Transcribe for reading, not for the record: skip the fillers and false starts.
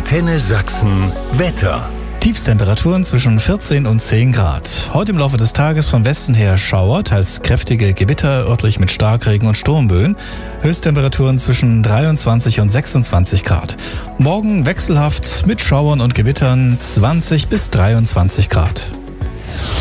Antenne Sachsen Wetter. Tiefstemperaturen zwischen 14 und 10 Grad. Heute im Laufe des Tages von Westen her Schauer, teils kräftige Gewitter, örtlich mit Starkregen und Sturmböen. Höchsttemperaturen zwischen 23 und 26 Grad. Morgen wechselhaft mit Schauern und Gewittern 20 bis 23 Grad.